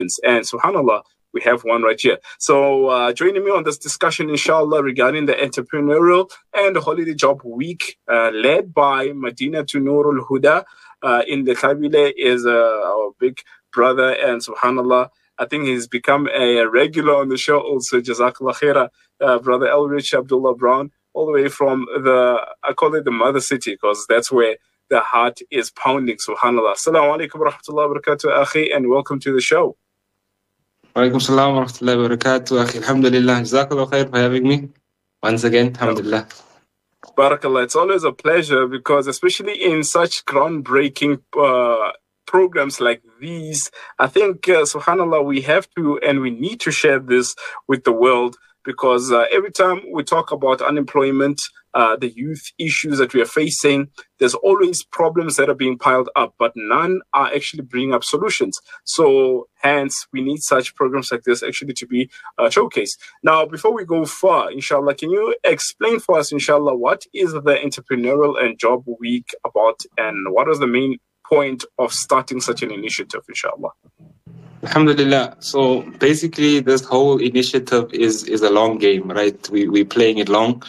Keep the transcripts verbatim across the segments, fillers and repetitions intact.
And subhanAllah, we have one right here. So uh, joining me on this discussion, inshallah, regarding the entrepreneurial and the holiday job week, uh, led by Medina to Nurul Huda uh, in the Kabile, is uh, our big brother. And subhanAllah, I think he's become a regular on the show also. Jazakallah khaira, uh, brother Elrich Abdullah Brown, all the way from the, I call it the mother city, because that's where the heart is pounding, subhanAllah. Assalamu alaikum wa rahmatullahi wa barakatuh, akhi, and welcome to the show. Wa alaikum salam wa rahmatullahi wa barakatuh, akhi. Alhamdulillah. Jazakallah khair for having me. Once again, alhamdulillah. Barakallah. It's always a pleasure, because especially in such groundbreaking uh, programs like these, I think, uh, subhanAllah, we have to and we need to share this with the world, because uh, every time we talk about unemployment, uh, the youth issues that we are facing, there's always problems that are being piled up, but none are actually bringing up solutions. So hence, we need such programs like this actually to be uh, showcased. Now, before we go far, inshallah, can you explain for us, inshallah, what is the Entrepreneurial and Job Week about, and what is the main point of starting such an initiative, inshallah? Alhamdulillah. So basically, this whole initiative is is a long game, right? We we're playing it long,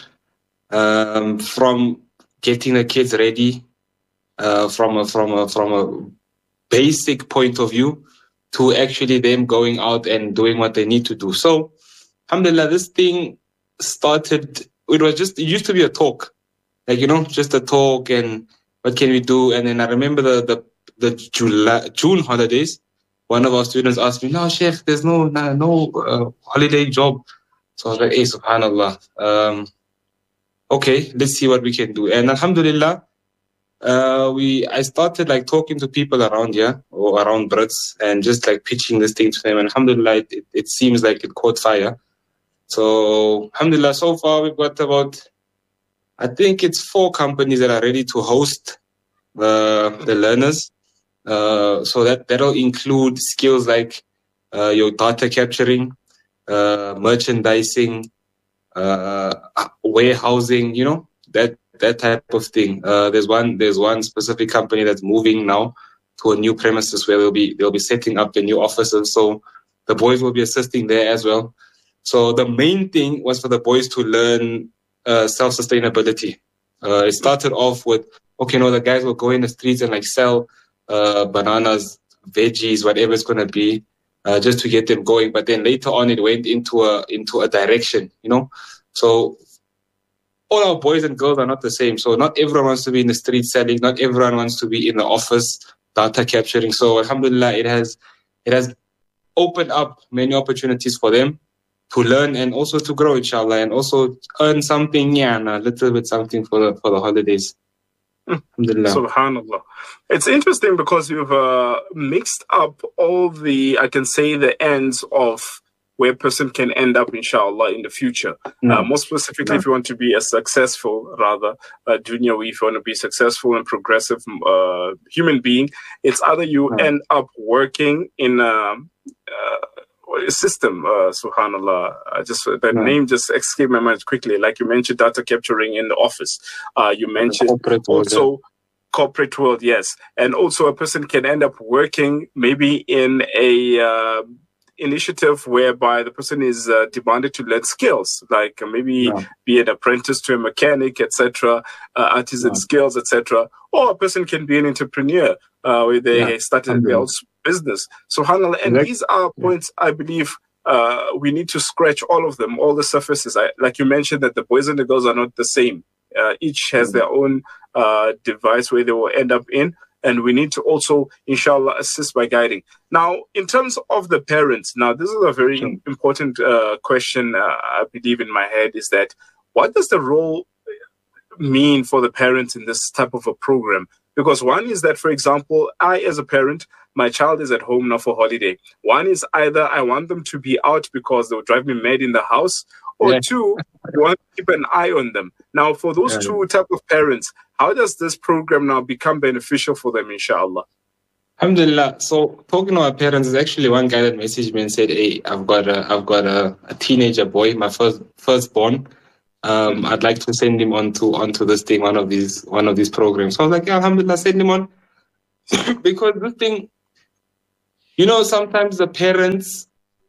um, from getting the kids ready, uh, from a from a from a basic point of view, to actually them going out and doing what they need to do. So, alhamdulillah, this thing started. It was just it used to be a talk, like you know, just a talk and what can we do. And then I remember the the the July, June holidays. One of our students asked me, "No, Sheikh, there's no no, no uh, holiday job." So I was like, "Hey, subhanallah. Um, okay, let's see what we can do." And alhamdulillah, uh, we I started like talking to people around here or around Brits and just like pitching this thing to them. And alhamdulillah, it, it, it seems like it caught fire. So alhamdulillah, so far we've got about, I think it's four companies that are ready to host the the learners. Uh, so that, that'll include skills like uh, your data capturing, uh, merchandising, uh, warehousing, you know, that that type of thing. Uh, there's one there's one specific company that's moving now to a new premises where they'll be they'll be setting up the new offices. So the boys will be assisting there as well. So the main thing was for the boys to learn uh, self-sustainability. Uh, it started off with, okay, no, the guys will go in the streets and like sell Uh, bananas, veggies, whatever it's gonna be, uh, just to get them going. But then later on, it went into a into a direction, you know. So all our boys and girls are not the same. So not everyone wants to be in the street selling. Not everyone wants to be in the office data capturing. So alhamdulillah, it has it has opened up many opportunities for them to learn and also to grow, inshallah, and also earn something, yeah, and a little bit something for the for the holidays. Subhanallah. It's interesting because you've uh, mixed up all the, I can say, the ends of where a person can end up, inshallah, in the future. Mm. Uh, more specifically, mm. if you want to be a successful, rather, uh, dunya, if you want to be successful and progressive uh, human being, it's either you mm. end up working in a, uh, a system, uh, subhanallah, uh, just the mm. name just escaped my mind quickly. Like you mentioned, data capturing in the office. Uh, you mentioned corporate also world, yeah. corporate world, yes. And also a person can end up working maybe in a uh, initiative whereby the person is uh, demanded to learn skills, like uh, maybe yeah. be an apprentice to a mechanic, et cetera, uh, artisan yeah. skills, et cetera. Or a person can be an entrepreneur uh, where they yeah. started their own business. SubhanAllah. And exactly. these are points, I believe, uh, we need to scratch all of them, all the surfaces. I, like you mentioned that the boys and the girls are not the same. Uh, each has mm-hmm. their own uh, device where they will end up in. And we need to also, inshallah, assist by guiding. Now, in terms of the parents, now, this is a very sure. important uh, question, uh, I believe, in my head, is that what does the role mean for the parents in this type of a program? Because one is that, for example, I, as a parent, my child is at home now for holiday. One is either I want them to be out because they'll drive me mad in the house, or yeah. two, I want to keep an eye on them. Now, for those yeah. two type of parents, how does this program now become beneficial for them, inshallah? Alhamdulillah. So talking to our parents, is actually one guy that messaged me and said, "Hey, I've got a, I've got a, a teenager boy, my first firstborn. Um, mm-hmm. I'd like to send him onto onto this thing, one of these one of these programs." So I was like, yeah, alhamdulillah, send him on, because this thing, you know, sometimes the parents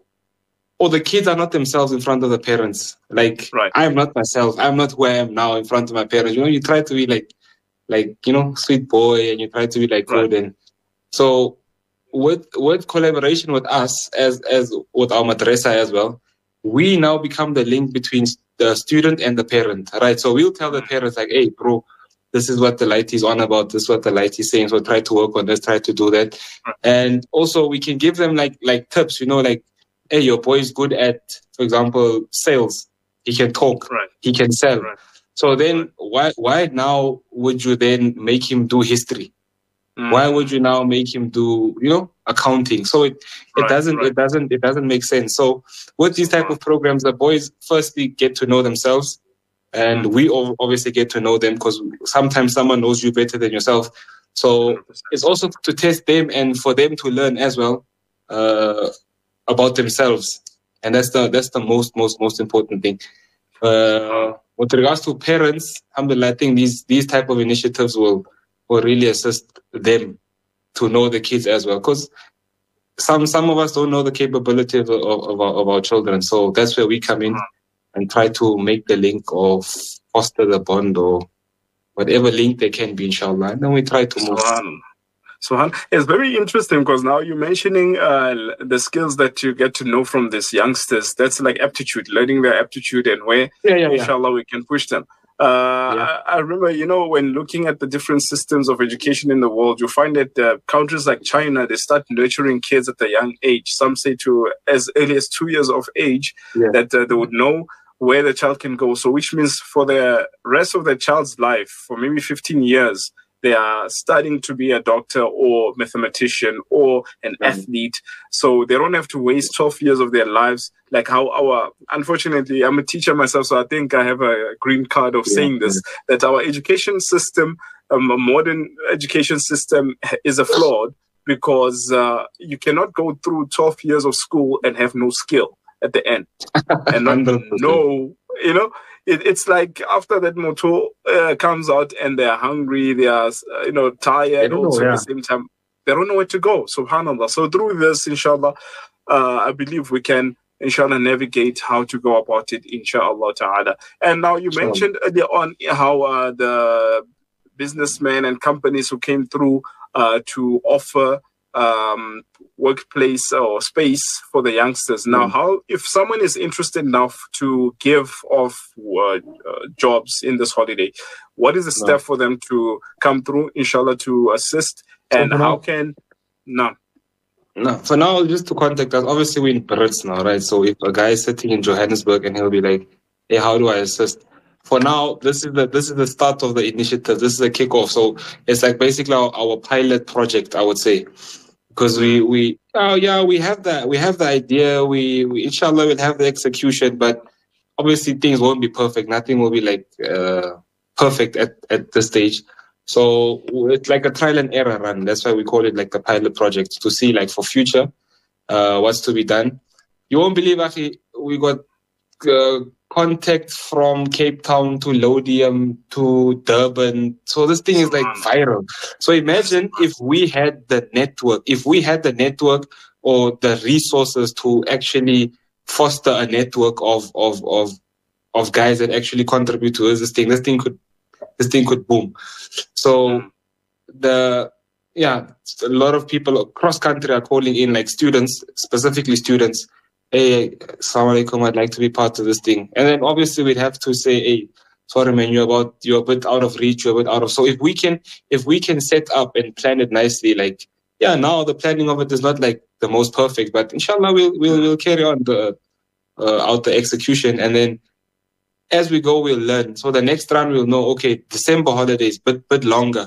or the kids are not themselves in front of the parents. Like, right. I'm not myself. I'm not who I am now in front of my parents. You know, you try to be like, like, you know, sweet boy, and you try to be like good. Right. And so with, with collaboration with us as, as with our madrasa as well, we now become the link between the student and the parent, right? So we'll tell the parents like, hey, bro, this is what the light is on about. This is what the light is saying. So try to work on this, try to do that. Right. And also we can give them like, like tips, you know, like, hey, your boy is good at, for example, sales. He can talk. Right. He can sell. Right. So then right. why why now would you then make him do history? Mm. Why would you now make him do, you know, accounting? So it, it right. doesn't right. it doesn't it doesn't make sense. So with these type of programs, the boys firstly get to know themselves, and mm. we obviously get to know them, because sometimes someone knows you better than yourself. So one hundred percent. It's also to test them and for them to learn as well. Uh, about themselves, and that's the that's the most most most important thing. Uh, with regards to parents, alhamdulillah, I think these these type of initiatives will will really assist them to know the kids as well, because some some of us don't know the capability of of, of, our, of our children. So that's where we come in and try to make the link or foster the bond or whatever link they can be, inshallah, and then we try to move. So it's very interesting, because now you're mentioning uh, the skills that you get to know from these youngsters. That's like aptitude, learning their aptitude, and where, yeah, yeah, inshallah, yeah. we can push them. Uh, yeah. I, I remember, you know, when looking at the different systems of education in the world, you find that uh, countries like China, they start nurturing kids at a young age. Some say to as early as two years of age, yeah. that uh, they would know where the child can go. So which means for the rest of the child's life, for maybe fifteen years, they are studying to be a doctor or mathematician or an mm. athlete. So they don't have to waste twelve years of their lives. Like how our, unfortunately, I'm a teacher myself, so I think I have a green card of yeah. saying this, that our education system, um, a modern education system is a flawed, because uh, you cannot go through twelve years of school and have no skill at the end. And not know, you know, It, it's like after that motor uh, comes out and they're hungry, they are, uh, you know, tired. Also know, yeah. at the same time, they don't know where to go. Subhanallah. So through this, inshallah, uh, I believe we can, inshallah, navigate how to go about it, inshallah ta'ala. And now you inshallah. mentioned earlier on how uh, the businessmen and companies who came through uh, to offer um, workplace or space for the youngsters. Now, mm. how, if someone is interested enough to give off uh, uh, jobs in this holiday, what is the step no. for them to come through, inshallah, to assist? And so how now, can, no. No, for now, just to contact us, obviously we're in Brits now, right? So if a guy is sitting in Johannesburg and he'll be like, hey, how do I assist? For now, this is the this is the start of the initiative. This is a kickoff. So it's like basically our, our pilot project, I would say. Because we, we oh yeah, we have that we have the idea, we, we inshallah will have the execution, but obviously things won't be perfect. Nothing will be like uh, perfect at, at this stage. So it's like a trial and error run. That's why we call it like a pilot project, to see like for future uh, what's to be done. You won't believe, actually, we got uh, contact from Cape Town to Lodium to Durban. So this thing is like viral. So imagine if we had the network, if we had the network or the resources to actually foster a network of of of of guys that actually contribute to this thing. This thing could this thing could boom. So the yeah, a lot of people across country are calling in, like students, specifically students. Hey, assalamu alaikum, I'd like to be part of this thing. And then obviously we'd have to say, hey, sorry man, you're about you're a bit out of reach, you're a bit out of so if we can if we can set up and plan it nicely, like yeah, now the planning of it is not like the most perfect, but inshallah we'll we'll we'll carry on the uh, out the execution, and then as we go we'll learn. So the next round we'll know, okay, December holidays, bit bit longer.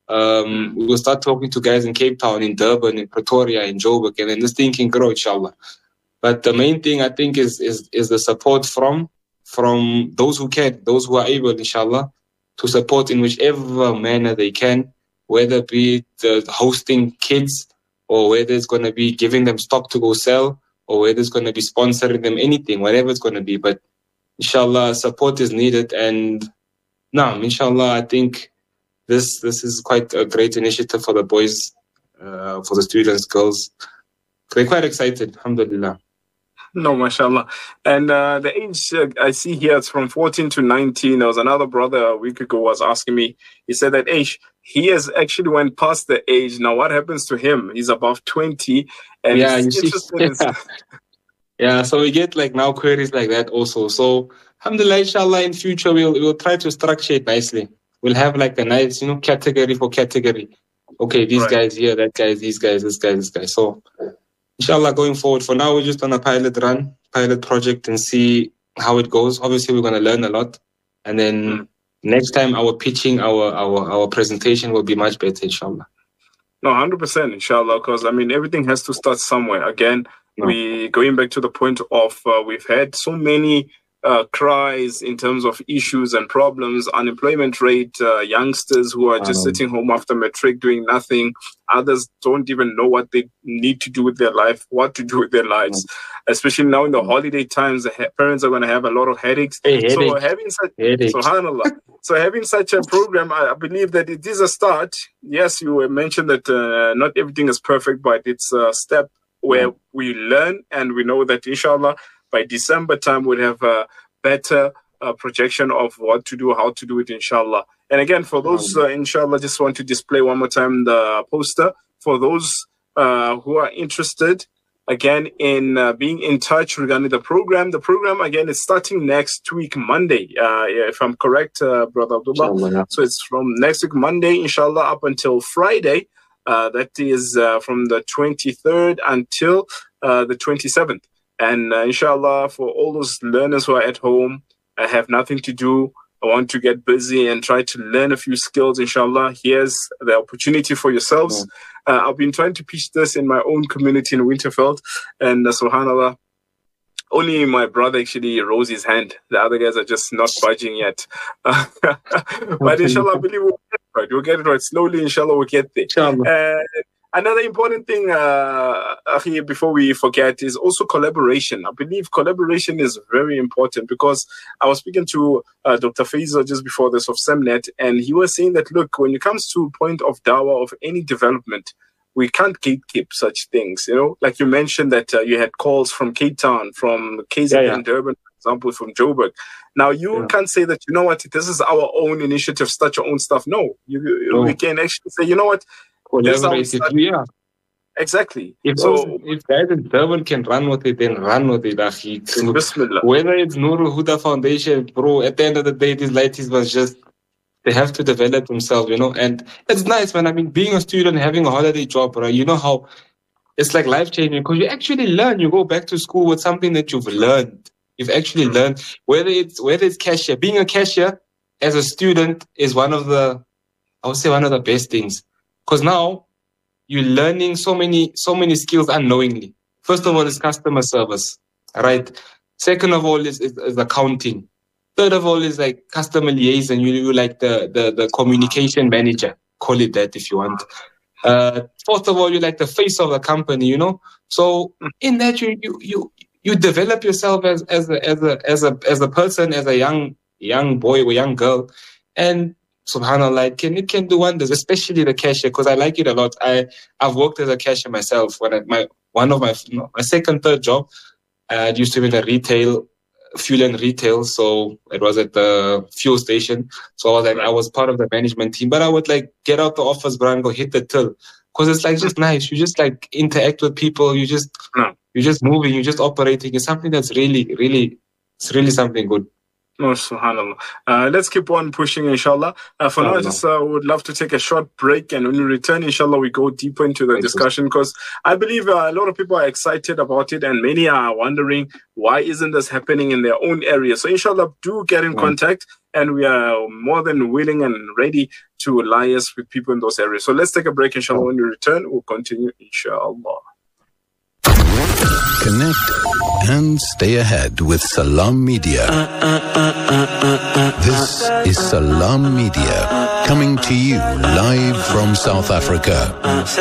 Um, we will start talking to guys in Cape Town, in Durban, in Pretoria, in Joburg, and then this thing can grow, inshallah. But the main thing I think is is is the support from from those who can, those who are able, inshallah, to support in whichever manner they can, whether it be the hosting kids, or whether it's going to be giving them stock to go sell, or whether it's going to be sponsoring them, anything, whatever it's going to be. But inshallah, support is needed. And now, inshallah, I think this this is quite a great initiative for the boys, uh, for the students, girls. they're quite excited, alhamdulillah. No, mashallah. And uh, the age uh, I see here, it's from fourteen to nineteen. There was another brother a week ago was asking me, he said that age, he has actually went past the age. Now, what happens to him? He's above twenty. And yeah, he's you see, yeah. In... yeah, so we get like now queries like that also. So, alhamdulillah, inshallah, in future, we'll, we'll try to structure it nicely. We'll have like a nice, you know, category for category. Okay, these right. guys here, that guy, these guys, this guy, this guy. So, inshallah, going forward, for now, we're just on a pilot run, pilot project and see how it goes. Obviously, we're going to learn a lot. And then mm. next time, our pitching, our, our, our presentation will be much better, inshallah. No, one hundred percent, inshallah, because, I mean, everything has to start somewhere. Again, no. we going back to the point of uh, we've had so many Uh, cries in terms of issues and problems, unemployment rate, uh, youngsters who are just um, sitting home after matric doing nothing. Others don't even know what they need to do with their life, what to do with their lives. Um, Especially now in the holiday times, the ha- parents are going to have a lot of headaches. Hey, so having such, subhanallah, so having such a program, I, I believe that it is a start. Yes, you mentioned that uh, not everything is perfect, but it's a step where um, we learn and we know that inshallah, by December time, we'll have a better uh, projection of what to do, how to do it, inshallah. And again, for those, uh, inshallah, just want to display one more time the poster. For those uh, who are interested, again, in uh, being in touch regarding the program, the program, again, is starting next week, Monday, uh, if I'm correct, uh, Brother Abdullah. Inshallah. So it's from next week, Monday, inshallah, up until Friday. Uh, that is uh, from the twenty-third until uh, the twenty-seventh. And uh, inshallah, for all those learners who are at home, I have nothing to do, I want to get busy and try to learn a few skills, inshallah, here's the opportunity for yourselves. Yeah. Uh, I've been trying to pitch this in my own community in Winterveld, and uh, subhanallah, only my brother actually rose his hand. The other guys are just not budging yet. Uh, but inshallah, I believe we'll get it right. We'll get it right. Slowly, inshallah, we'll get there. Inshallah. Uh, Another important thing, uh, Akhi, before we forget, is also collaboration. I believe collaboration is very important because I was speaking to uh, Doctor Faiza just before this of SEMNet, and he was saying that, look, when it comes to point of dawah of any development, we can't gatekeep such things, you know? Like you mentioned that uh, you had calls from Cape Town, from K Z N, yeah, yeah. Durban, for example, from Joburg. Now, you yeah. can't say that, you know what, this is our own initiative, start your own stuff. No, you, you no. we can actually say, you know what, yeah. Exactly. If, so, also, if guys in Durban can run with it, then run with it, Akhi. Whether it's Nurul Huda Foundation, bro, at the end of the day, these lighties was just, they have to develop themselves, you know. And it's nice, man. I mean, being a student, having a holiday job, right? You know how it's like life-changing because you actually learn. You go back to school with something that you've learned. You've actually learned. Whether it's whether it's cashier. Being a cashier as a student is one of the, I would say one of the best things. Because now you're learning so many, so many skills unknowingly. First of all, is customer service, right? Second of all is, is, is accounting. Third of all is like customer liaison. You, you like the, the, the communication manager, call it that if you want. Uh, fourth of all, you're like the face of the company, you know? So in that, you, you, you, you develop yourself as, as a, as a, as a, as a person, as a young, young boy or young girl. And subhanallah, it can, it can do wonders, especially the cashier, because I like it a lot. I, I've worked as a cashier myself. When I, my, one of my, no, my second, third job, I used to be in a retail, fuel and retail. So it was at the fuel station. So I was like, I was part of the management team, but I would like get out the office, bro, and go hit the till. Cause it's like just nice. You just like interact with people. You just, you're just moving, you're just operating. It's something that's really, really, it's really something good. Oh, subhanallah. Uh, let's keep on pushing, inshallah. Uh, for now, I just uh, would love to take a short break, and when we return, inshallah, we go deeper into the discussion, because I believe uh, a lot of people are excited about it, and many are wondering why isn't this happening in their own area. So, inshallah, do get in contact, and we are more than willing and ready to liaise with people in those areas. So let's take a break, inshallah. When we return, we'll continue, inshallah. Connect and stay ahead with Salam Media. This is Salam Media, coming to you live from South Africa.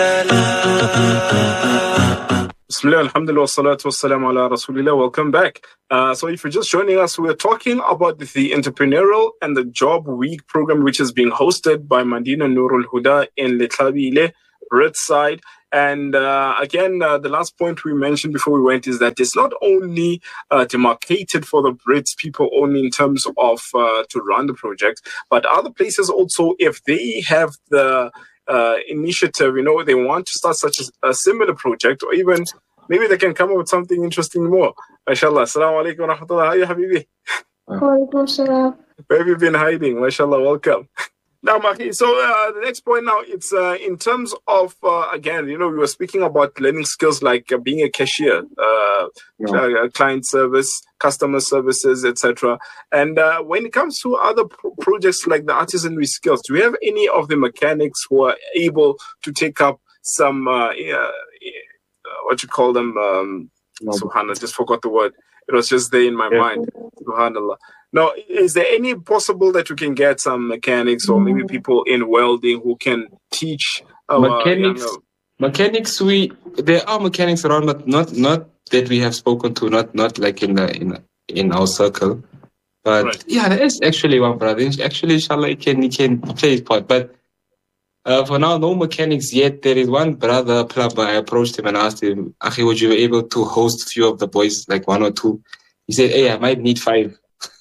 Bismillah, alhamdulillah, salatu wassalamu ala rasulillah. Welcome back. Uh, so if you're just joining us, we're talking about the entrepreneurial and the job week program, which is being hosted by Madina Nurul Huda in Letlabile, Britside. And uh, again, uh, the last point we mentioned before we went is that it's not only uh, demarcated for the Brits people only in terms of uh, to run the project, but other places also, if they have the uh, initiative, you know, they want to start such a, a similar project, or even maybe they can come up with something interesting more. MashaAllah. Assalamu alaikum wa rahmatullah. How are you, Habibi? Walaikum salam. Where have you been hiding? MashaAllah, welcome. Now, Maki, so uh, the next point now, it's uh, in terms of, uh, again, you know, we were speaking about learning skills like uh, being a cashier, uh, yeah. uh, client service, customer services, et cetera. And uh, when it comes to other pro- projects like the artisanry skills, do we have any of the mechanics who are able to take up some, uh, uh, what you call them, um, no. Subhanallah, just forgot the word. It was just there in my yeah. mind. Subhanallah. Now, is there any possible that you can get some mechanics or maybe people in welding who can teach our mechanics? Younger... Mechanics, we there are mechanics around, but not not that we have spoken to, not not like in the in in our circle. But right. yeah, there is actually one brother. Actually, inshallah, he can he can play his part. But uh, for now, no mechanics yet. There is one brother plumber. I approached him and asked him, "Akhi, would you be able to host a few of the boys, like one or two?" He said, "Hey, I might need five."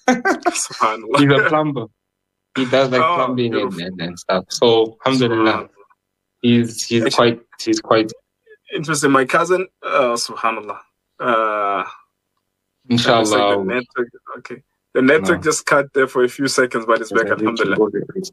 He's a plumber. He does like oh, plumbing and, and, and stuff. So alhamdulillah, he's he's Actually, quite he's quite interesting. My cousin, uh, subhanallah. Uh, Inshallah. The network, okay, the network no. just cut there for a few seconds, but it's back. Yeah, alhamdulillah.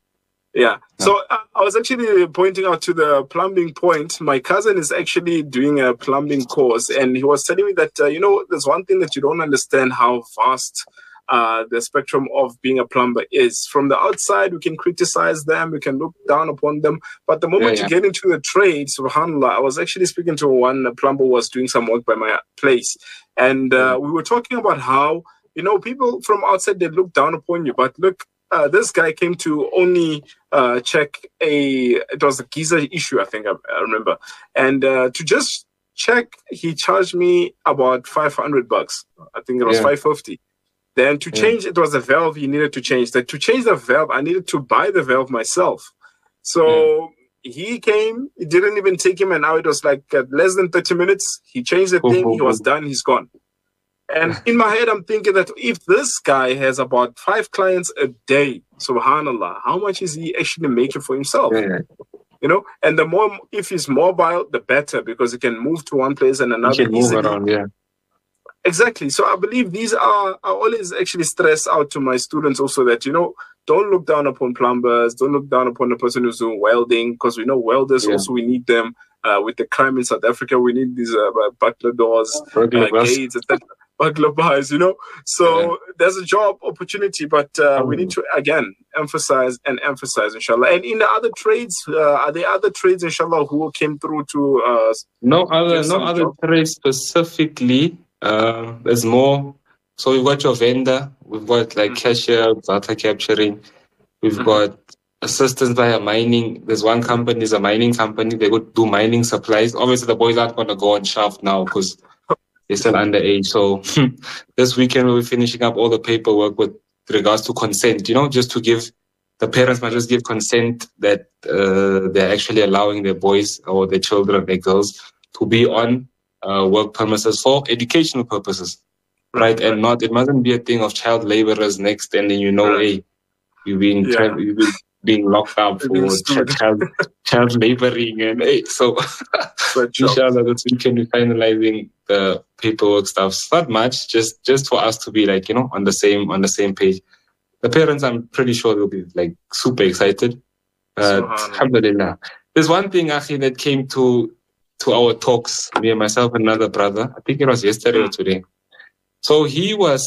Yeah. No. So uh, I was actually pointing out to the plumbing point. My cousin is actually doing a plumbing course, and he was telling me that uh, you know, there's one thing that you don't understand how vast Uh, the spectrum of being a plumber is. From the outside, we can criticize them, we can look down upon them, but the moment yeah, yeah. you get into the trade, subhanallah, I was actually speaking to one plumber who was doing some work by my place, and uh, we were talking about how, you know, people from outside, they look down upon you, but look, uh, this guy came to only uh, check a, it was a geyser issue, I think, I, I remember, and uh, to just check, he charged me about five hundred bucks. I think it was yeah. five fifty. Then to change, yeah. it was a valve he needed to change. That to change the valve, I needed to buy the valve myself. So yeah. he came, it didn't even take him an hour. It was like uh, less than thirty minutes. He changed the oh, thing, oh, he was oh. done, he's gone. And in my head, I'm thinking that if this guy has about five clients a day, subhanallah, how much is he actually making for himself? Yeah. You know, and the more, if he's mobile, the better, because he can move to one place and another. He can move around, yeah. Exactly. So I believe these are, I always actually stress out to my students also that, you know, don't look down upon plumbers, don't look down upon the person who's doing welding, because we know welders yeah. also, we need them. Uh, with the crime in South Africa, we need these uh, butler doors, burglar uh, gates, et cetera. Butler bars, you know. So yeah. there's a job opportunity, but uh, we need to, again, emphasize and emphasize, inshallah. And in the other trades, uh, are there other trades, inshallah, who came through to... Uh, no other, no other trades specifically. Uh, there's more. So we've got your vendor, we've got like mm-hmm. cashier, data capturing, we've mm-hmm. got assistance via mining. There's one company, is a mining company, they would do mining supplies. Obviously the boys aren't going to go on shaft now because they're still underage. So this weekend we'll be finishing up all the paperwork with regards to consent, you know, just to give, the parents might just give consent that uh, they're actually allowing their boys or their children, their girls, to be on Uh, work premises for educational purposes, right? And not, it mustn't be a thing of child laborers next, and then you know, hey, you've been, yeah. tra- you've been being locked up for ch- child child laboring, and hey, so inshallah, this weekend we're finalizing the paperwork stuff. It's not much, just just for us to be like, you know, on the same on the same page. The parents, I'm pretty sure, will be like super excited. But alhamdulillah, there's one thing, Akhi, that came to. to our talks, me and myself and another brother. I think it was yesterday or today. So he was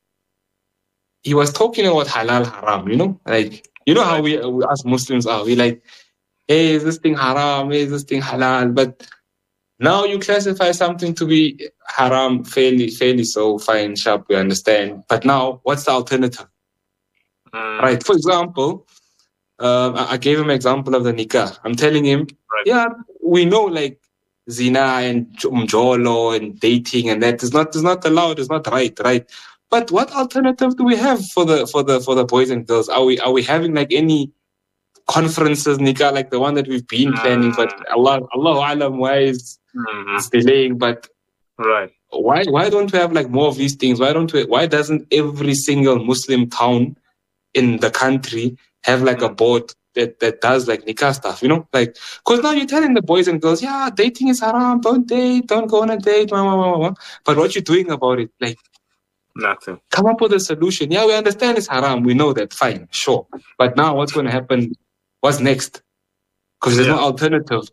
he was talking about halal haram, you know? Like, you know how we, we as Muslims are, we like, hey, is this thing haram? Hey, is this thing halal? But now you classify something to be haram fairly, fairly so fine, sharp, we understand. But now, what's the alternative? Mm. Right, for example, um, I, I gave him an example of the nikah. I'm telling him, right. yeah, we know like, zina and umjolo and dating and that is not is not allowed, is not right, right? But what alternative do we have for the for the for the boys and girls? Are we are we having like any conferences, nikah, like the one that we've been planning, but Allah, Allah Alam, why is Mm-hmm. it's delaying? But right, why why don't we have like more of these things? Why don't we? Why doesn't every single Muslim town in the country have like mm-hmm. a board that that does like nikah stuff? You know, like because now you're telling the boys and girls, yeah, dating is haram, don't date, don't go on a date, blah, blah, blah, blah. But what you're doing about it, like. Nothing. Come up with a solution. Yeah, we understand it's haram. We know that. Fine, sure. But now what's going to happen? What's next? Because there's yeah. no alternative.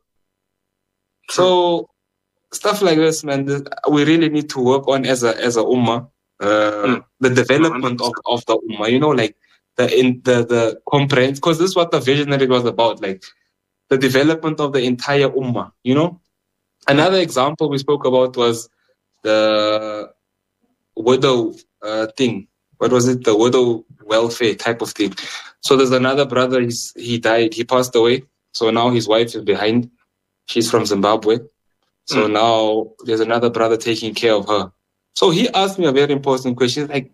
True. So stuff like this, man, this, we really need to work on as a as a ummah, uh, mm. the development of, of the ummah. You know, like the in the the comprehension. Because this is what the visionary was about, like the development of the entire ummah. You know, another example we spoke about was the widow uh, thing. What was it? The widow welfare type of thing. So there's another brother, he's, he died, he passed away. So now his wife is behind. She's from Zimbabwe. So mm. now there's another brother taking care of her. So he asked me a very important question. Like,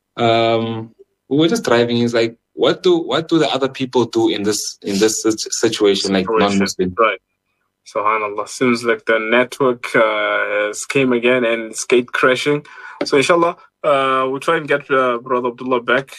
um, we were just driving. He's like, what do what do the other people do in this in this situation, like non-Muslim? Right. SubhanAllah. Seems like the network uh, came again and it's gate crashing. So inshallah, uh, we'll try and get uh, Brother Abdullah back.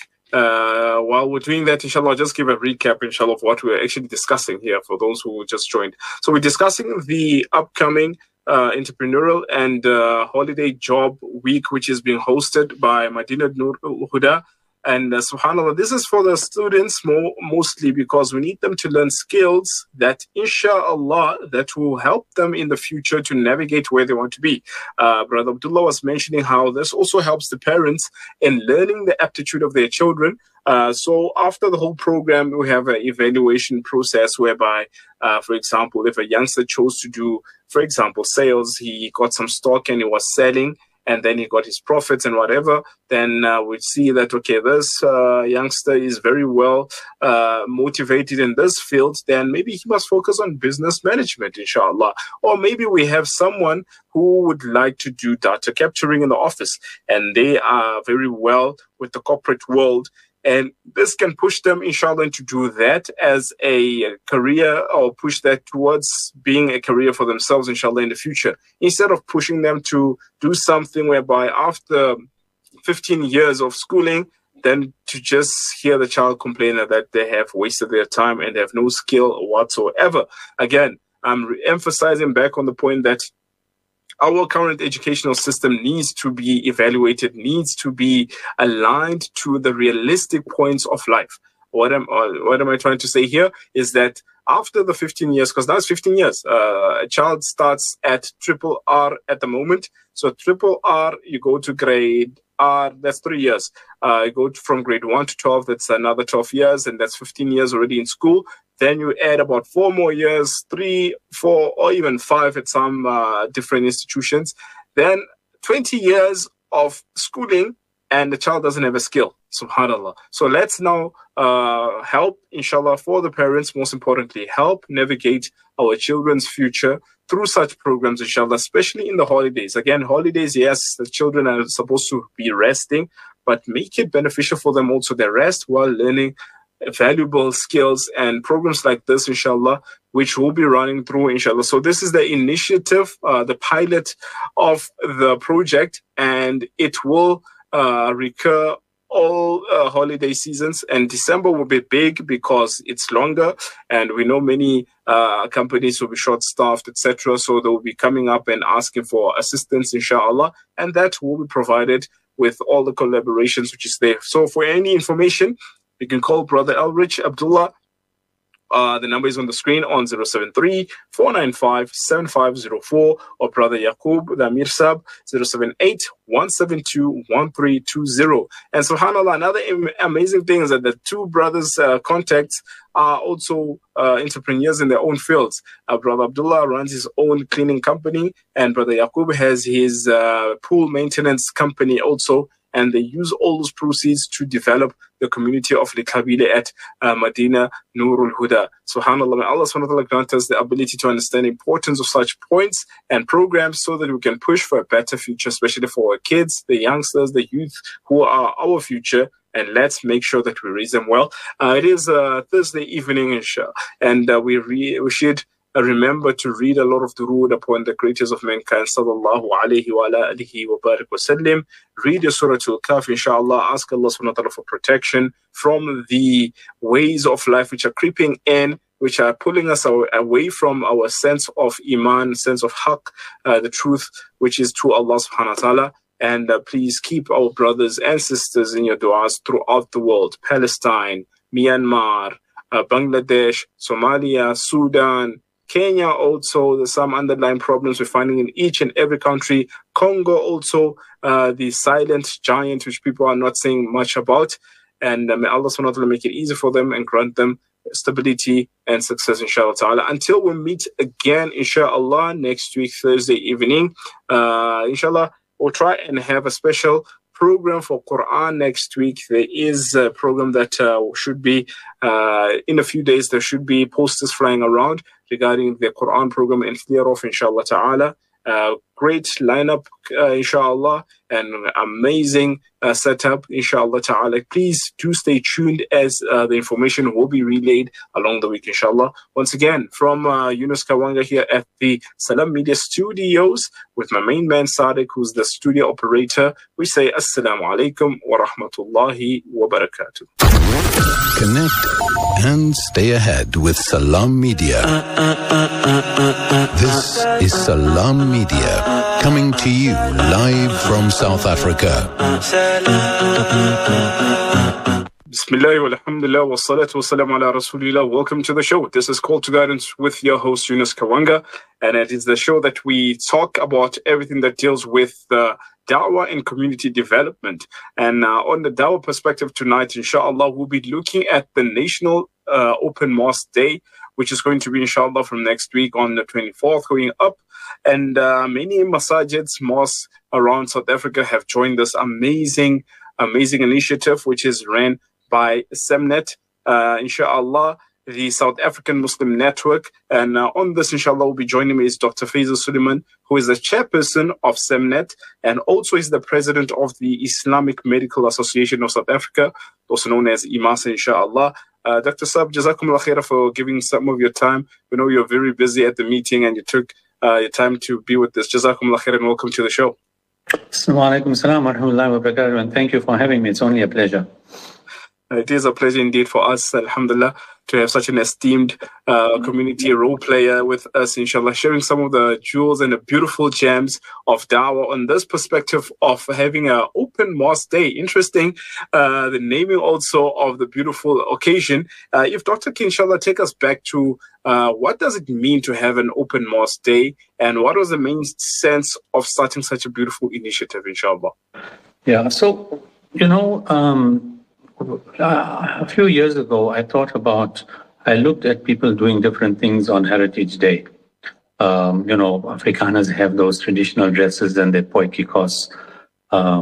Uh, while we're doing that, inshallah, I'll just give a recap, inshallah, of what we're actually discussing here for those who just joined. So we're discussing the upcoming uh, entrepreneurial and uh, holiday job week, which is being hosted by Madinah Nur al-Huda. And uh, subhanAllah, this is for the students more, mostly because we need them to learn skills that, inshallah, that will help them in the future to navigate where they want to be. Uh, Brother Abdullah was mentioning how this also helps the parents in learning the aptitude of their children. Uh, so after the whole program, we have an evaluation process whereby, uh, for example, if a youngster chose to do, for example, sales, he got some stock and he was selling, and then he got his profits and whatever, then uh, we see that, okay, this uh, youngster is very well uh, motivated in this field, then maybe he must focus on business management, inshallah. Or maybe we have someone who would like to do data capturing in the office, and they are very well with the corporate world. And this can push them, inshallah, to do that as a career or push that towards being a career for themselves, inshallah, in the future. Instead of pushing them to do something whereby after fifteen years of schooling, then to just hear the child complain that they have wasted their time and they have no skill whatsoever. Again, I'm re-emphasizing back on the point that our current educational system needs to be evaluated, needs to be aligned to the realistic points of life. What am, uh, what am I trying to say here is that after the fifteen years, because now it's fifteen years, uh, a child starts at triple R at the moment. So triple R, you go to grade R, that's three years. Uh, you go from grade one to twelve, that's another twelve years, and that's fifteen years already in school. Then you add about four more years, three, four, or even five at some uh, different institutions. Then twenty years of schooling, and the child doesn't have a skill, subhanAllah. So let's now uh, help, inshallah, for the parents, most importantly, help navigate our children's future through such programs, inshallah, especially in the holidays. Again, holidays, yes, the children are supposed to be resting, but make it beneficial for them also to rest while learning valuable skills, and programs like this, inshallah, which will be running through, inshallah. So this is the initiative, uh, the pilot of the project, and it will uh, recur all uh, holiday seasons, and December will be big because it's longer, and we know many uh, companies will be short-staffed, et cetera. So they will be coming up and asking for assistance, inshallah, and that will be provided with all the collaborations which is there. So for any information, you can call Brother Elrich Abdullah. Uh, the number is on the screen on zero seven three, four nine five, seven five zero four, or Brother Yaqub, the Amir Sab, zero seven eight, one seven two, one three two zero. And subhanAllah, another am- amazing thing is that the two brothers' uh, contacts are also uh, entrepreneurs in their own fields. Uh, Brother Abdullah runs his own cleaning company, and Brother Yaqub has his uh, pool maintenance company also. And they use all those proceeds to develop the community of Likhabile at uh, Madinah Nur al-Huda. SubhanAllah, may Allah subhanahu wa ta'ala grant us the ability to understand the importance of such points and programs so that we can push for a better future, especially for our kids, the youngsters, the youth who are our future. and let's make sure that we read them well. Uh, it is uh, Thursday evening, inshallah, and uh, we, re- we should uh, remember to read a lot of durood upon the greatest of mankind, sallallahu alayhi wa ala alihi wa barak wa sallim. Read the Surah Al-Kahf, inshallah. Ask Allah subhanahu wa ta'ala for protection from the ways of life which are creeping in, which are pulling us away from our sense of iman, sense of haqq, uh, the truth, which is to Allah subhanahu wa ta'ala. And uh, please keep our brothers and sisters in your du'as throughout the world. Palestine, Myanmar, uh, Bangladesh, Somalia, Sudan, Kenya also. There's some underlying problems we're finding in each and every country. Congo also, uh, the silent giant which people are not saying much about. And uh, may Allah subhanahu wa ta'ala make it easy for them and grant them stability and success, inshallah ta'ala. Until we meet again, inshallah, next week, Thursday evening, uh, inshallah, we'll try and have a special program for Quran next week. There is a program that uh, should be, uh, in a few days, there should be posters flying around regarding the Quran program and thereof, inshallah ta'ala. Uh, great lineup, uh, inshallah, and amazing uh, setup, inshallah ta'ala. Please do stay tuned as uh, the information will be relayed along the week, inshallah. Once again, from uh, Yunus Kawanga here at the Salam Media Studios with my main man Sadiq, who's the studio operator, we say Assalamu alaikum wa rahmatullahi wa barakatuh. Connect and stay ahead with Salam Media. This is Salam Media, coming to you live from South Africa. Bismillah wa alhamdulillah wa salatu wa salam ala rasulillah. Welcome to the show. This is Call to Guidance with your host Yunus Kawanga, and it is the show that we talk about everything that deals with uh, da'wah and community development. And uh, on the da'wah perspective tonight, inshallah, we'll be looking at the National uh, Open Mosque Day, which is going to be, inshallah, from next week on the twenty-fourth, going up. And uh, many masajids, mosques around South Africa have joined this amazing, amazing initiative, which is ran by SEMNET, uh, inshallah, the South African Muslim Network. And uh, on this, inshallah, will be joining me is Doctor Faisal Suleiman, who is the chairperson of SEMNET and also is the president of the Islamic Medical Association of South Africa, also known as IMASA, inshallah. Uh, Doctor Saab, Jazakumullah khairah for giving some of your time. We know you're very busy at the meeting and you took uh, your time to be with this. Jazakumullah khairah and welcome to the show. Assalamu alaikum salam wa rahmatullahi wa barakatuh, and thank you for having me. It's only a pleasure. It is a pleasure indeed for us, alhamdulillah, to have such an esteemed uh, community role player with us, inshallah, sharing some of the jewels and the beautiful gems of da'wah on this perspective of having an open mosque day. Interesting, uh, the naming also of the beautiful occasion. Uh, if Doctor can, inshallah, take us back to uh, what does it mean to have an open mosque day, and what was the main sense of starting such a beautiful initiative, inshallah? Yeah, so, you know, um, Uh, a few years ago, I thought about, I looked at people doing different things on Heritage Day. Um, you know, Afrikaners have those traditional dresses and their poikikos. Um,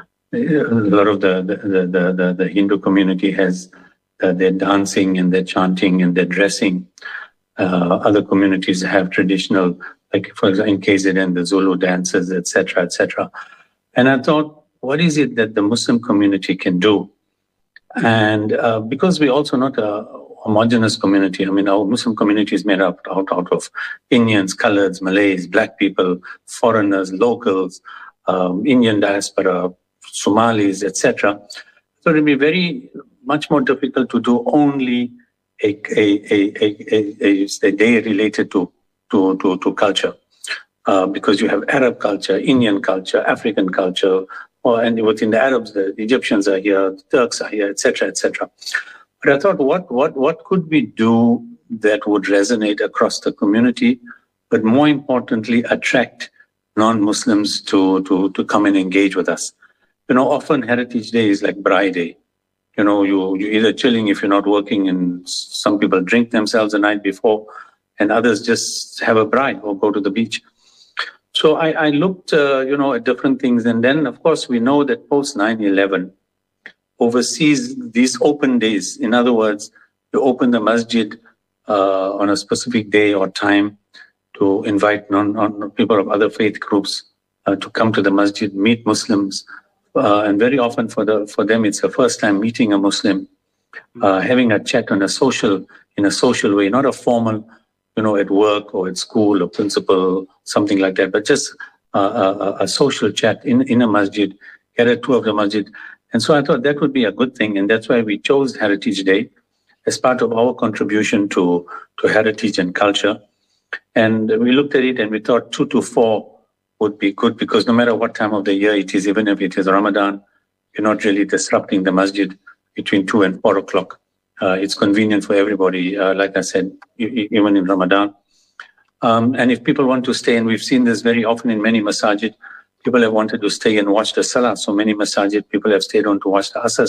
a lot of the, the, the, the, the Hindu community has uh, their dancing and their chanting and their dressing. Uh, other communities have traditional, like for example, in K Z N, the Zulu dances, et cetera, et cetera. And I thought, what is it that the Muslim community can do? And uh, because we're also not a homogenous community, I mean, our Muslim community is made up out, out of Indians, Coloreds, Malays, Black people, foreigners, locals, um, Indian diaspora, Somalis, et cetera. So it will be very much more difficult to do only a, a, a, a, a, a day related to, to, to, to culture, uh, because you have Arab culture, Indian culture, African culture, Or, and within the Arabs, the Egyptians are here, the Turks are here, et cetera, et cetera. But I thought, what, what, what could we do that would resonate across the community, but more importantly, attract non-Muslims to, to, to come and engage with us? You know, often Heritage Day is like Braai Day. You know, you, you're either chilling if you're not working, and some people drink themselves the night before, and others just have a braai or go to the beach. So I, I looked, uh, you know, at different things. And then, of course, we know that post nine eleven, overseas, these open days, in other words, you open the masjid uh, on a specific day or time to invite non, non people of other faith groups uh, to come to the masjid, meet Muslims, uh, and very often for the for them it's the first time meeting a Muslim, uh, having a chat on a social in a social way, not a formal, you know, at work or at school or principal, something like that, but just uh, a, a social chat in in a masjid, get a tour of the masjid. And so I thought that would be a good thing, and that's why we chose Heritage Day as part of our contribution to to heritage and culture. And we looked at it and we thought two to four would be good, because no matter what time of the year it is, even if it is Ramadan, you're not really disrupting the masjid between two and four o'clock. Uh, it's convenient for everybody, uh, like I said, even in Ramadan. Um, and if people want to stay, and we've seen this very often in many masajid, people have wanted to stay and watch the salah. So many masajid, people have stayed on to watch the Asr